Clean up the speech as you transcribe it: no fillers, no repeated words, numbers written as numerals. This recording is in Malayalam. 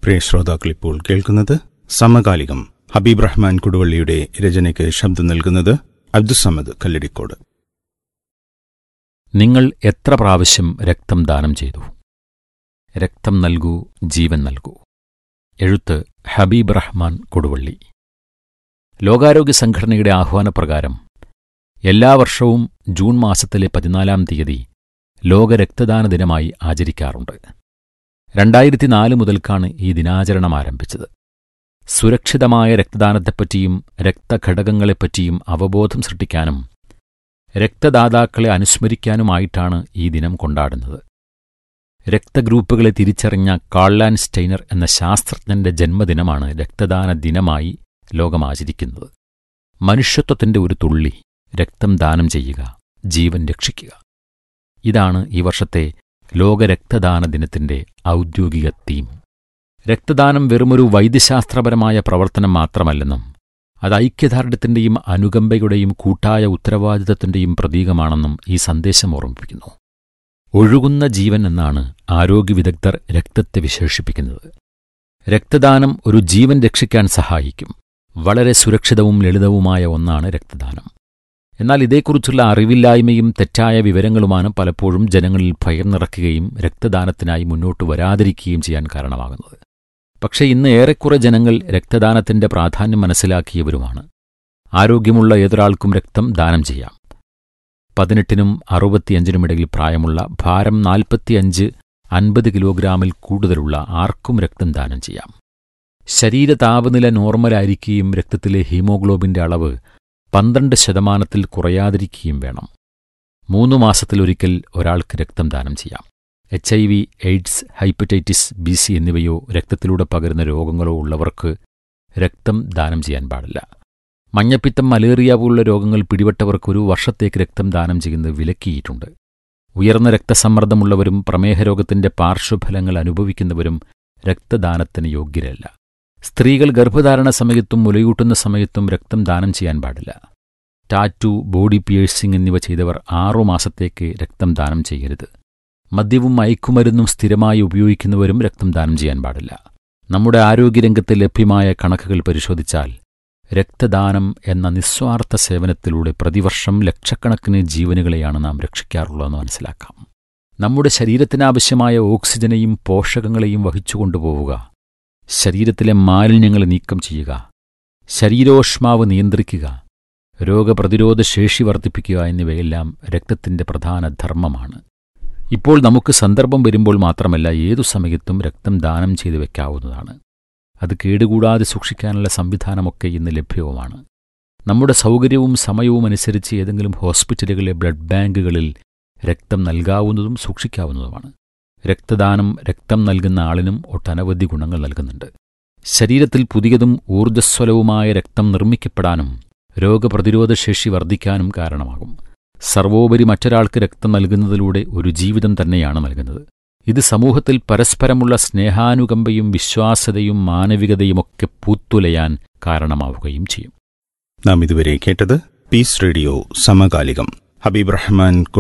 പ്രിയ ശ്രോതാക്കൾ, ഇപ്പോൾ കേൾക്കുന്നത് സമകാലികം. ഹബീബ് റഹ്മാൻ കുടുവള്ളിയുടെ രചനയ്ക്ക് ശബ്ദം നൽകുന്നത് അബ്ദുസമദ് കല്ലടിക്കോട്. നിങ്ങൾ എത്ര പ്രാവശ്യം രക്തം ദാനം ചെയ്തു? രക്തം നൽകൂ, ജീവൻ നൽകൂ. എഴുത്ത് ഹബീബ് റഹ്മാൻ കൊടുവള്ളി. ലോകാരോഗ്യ സംഘടനയുടെ ആഹ്വാനപ്രകാരം എല്ലാ വർഷവും ജൂൺ മാസത്തിലെ 14-ാം തീയതി ലോക രക്തദാന ദിനമായി ആചരിക്കാറുണ്ട്. 2004 മുതൽക്കാണ് ഈ ദിനാചരണം ആരംഭിച്ചത്. സുരക്ഷിതമായ രക്തദാനത്തെപ്പറ്റിയും രക്തഘടകങ്ങളെപ്പറ്റിയും അവബോധം സൃഷ്ടിക്കാനും രക്തദാതാക്കളെ അനുസ്മരിക്കാനുമായിട്ടാണ് ഈ ദിനം കൊണ്ടാടുന്നത്. രക്തഗ്രൂപ്പുകളെ തിരിച്ചറിഞ്ഞ കാൾ ആൻഡ് സ്റ്റൈനർ എന്ന ശാസ്ത്രജ്ഞന്റെ ജന്മദിനമാണ് രക്തദാന ദിനമായി ലോകമാചരിക്കുന്നത്. മനുഷ്യത്വത്തിന്റെ ഒരു തുള്ളി രക്തം ദാനം ചെയ്യുക, ജീവൻ രക്ഷിക്കുക. ഇതാണ് ഈ വർഷത്തെ ലോക രക്തദാന ദിനത്തിന്റെ ഔദ്യോഗിക തീം. രക്തദാനം വെറുമൊരു വൈദ്യശാസ്ത്രപരമായ പ്രവർത്തനം മാത്രമല്ലെന്നും അത് ഐക്യദാർഢ്യത്തിന്റെയും അനുകമ്പയുടെയും കൂട്ടായ ഉത്തരവാദിത്തത്തിന്റെയും പ്രതീകമാണെന്നും ഈ സന്ദേശം ഓർമ്മിപ്പിക്കുന്നു. ഒഴുകുന്ന ജീവൻ എന്നാണ് ആരോഗ്യവിദഗ്ധർ രക്തത്തെ വിശേഷിപ്പിക്കുന്നത്. രക്തദാനം ഒരു ജീവൻ രക്ഷിക്കാൻ സഹായിക്കും. വളരെ സുരക്ഷിതവും ലളിതവുമായ ഒന്നാണ് രക്തദാനം. എന്നാൽ ഇതേക്കുറിച്ചുള്ള അറിവില്ലായ്മയും തെറ്റായ വിവരങ്ങളുമാണ് പലപ്പോഴും ജനങ്ങളിൽ ഭയം നിറയ്ക്കുകയും രക്തദാനത്തിനായി മുന്നോട്ട് വരാതിരിക്കുകയും ചെയ്യാൻ കാരണമാകുന്നത്. പക്ഷേ ഇന്ന് ഏറെക്കുറെ ജനങ്ങൾ രക്തദാനത്തിന്റെ പ്രാധാന്യം മനസ്സിലാക്കിയവരുമാണ്. ആരോഗ്യമുള്ള ഏതൊരാൾക്കും രക്തം ദാനം ചെയ്യാം. 18-നും 65-നും ഇടയിൽ പ്രായമുള്ള, ഭാരം 45-50 കിലോഗ്രാമിൽ കൂടുതലുള്ള ആർക്കും രക്തം ദാനം ചെയ്യാം. ശരീര താപനില നോർമലായിരിക്കുകയും രക്തത്തിലെ ഹീമോഗ്ലോബിന്റെ അളവ് 12% കുറയാതിരിക്കുകയും വേണം. 3 മാസത്തിലൊരിക്കൽ ഒരാൾക്ക് രക്തം ദാനം ചെയ്യാം. HIV, എയ്ഡ്സ്, ഹൈപ്പറ്റൈറ്റിസ് BC എന്നിവയോ രക്തത്തിലൂടെ പകരുന്ന രോഗങ്ങളോ ഉള്ളവർക്ക് രക്തം ദാനം ചെയ്യാൻ പാടില്ല. മഞ്ഞപ്പിത്തം, മലേറിയ പോലുള്ള രോഗങ്ങൾ പിടിപെട്ടവർക്ക് 1 വർഷത്തേക്ക് രക്തം ദാനം ചെയ്യുന്നത് വിലക്കിയിട്ടുണ്ട്. ഉയർന്ന രക്തസമ്മർദ്ദമുള്ളവരും പ്രമേഹരോഗത്തിന്റെ പാർശ്വഫലങ്ങൾ അനുഭവിക്കുന്നവരും രക്തദാനത്തിന് യോഗ്യരല്ല. സ്ത്രീകൾ ഗർഭധാരണ സമയത്തും മുലയൂട്ടുന്ന സമയത്തും രക്തം ദാനം ചെയ്യാൻ പാടില്ല. ടാറ്റു, ബോഡി പിയേഴ്സിംഗ് എന്നിവ ചെയ്തവർ 6 മാസത്തേക്ക് രക്തം ദാനം ചെയ്യരുത്. മദ്യവും മയക്കുമരുന്നും സ്ഥിരമായി ഉപയോഗിക്കുന്നവരും രക്തം ദാനം ചെയ്യാൻ പാടില്ല. നമ്മുടെ ആരോഗ്യരംഗത്ത് ലഭ്യമായ കണക്കുകൾ പരിശോധിച്ചാൽ രക്തദാനം എന്ന നിസ്വാർത്ഥ സേവനത്തിലൂടെ പ്രതിവർഷം ലക്ഷക്കണക്കിന് ജീവനുകളെയാണ് നാം രക്ഷിക്കാറുള്ളതെന്ന് മനസ്സിലാക്കാം. നമ്മുടെ ശരീരത്തിനാവശ്യമായ ഓക്സിജനെയും പോഷകങ്ങളെയും വഹിച്ചുകൊണ്ടുപോവുക, ശരീരത്തിലെ മാലിന്യങ്ങൾ നീക്കം ചെയ്യുക, ശരീരോഷ്മാവ് നിയന്ത്രിക്കുക, രോഗപ്രതിരോധ ശേഷി വർദ്ധിപ്പിക്കുക എന്നിവയെല്ലാം രക്തത്തിന്റെ പ്രധാന ധർമ്മമാണ്. ഇപ്പോൾ നമുക്ക് സന്ദർഭം വരുമ്പോൾ മാത്രമല്ല, ഏതു സമയത്തും രക്തം ദാനം ചെയ്തു വയ്ക്കാവുന്നതാണ്. അത് കേടുകൂടാതെ സൂക്ഷിക്കാനുള്ള സംവിധാനമൊക്കെ ഇന്ന് ലഭ്യവുമാണ്. നമ്മുടെ സൗകര്യവും സമയവും അനുസരിച്ച് ഏതെങ്കിലും ഹോസ്പിറ്റലുകളിലെ ബ്ലഡ് ബാങ്കുകളിൽ രക്തം നൽകാവുന്നതും സൂക്ഷിക്കാവുന്നതുമാണ്. രക്തദാനം രക്തം നൽകുന്ന ആളിനും ഒട്ടനവധി ഗുണങ്ങൾ നൽകുന്നുണ്ട്. ശരീരത്തിൽ പുതിയതും ഊർജ്ജസ്വലവുമായ രക്തം നിർമ്മിക്കപ്പെടാനും രോഗപ്രതിരോധശേഷി വർദ്ധിക്കാനും കാരണമാകും. സർവോപരി മറ്റൊരാൾക്ക് രക്തം നൽകുന്നതിലൂടെ ഒരു ജീവിതം തന്നെയാണ് നൽകുന്നത്. ഇത് സമൂഹത്തിൽ പരസ്പരമുള്ള സ്നേഹാനുകമ്പയും വിശ്വാസ്യതയും മാനവികതയുമൊക്കെ പൂത്തുലയാൻ കാരണമാവുകയും ചെയ്യും. നാം ഇതുവരെ കേട്ടത് പീസ് റേഡിയോ സമകാലികം. ഹബീബ് റഹ്മാൻ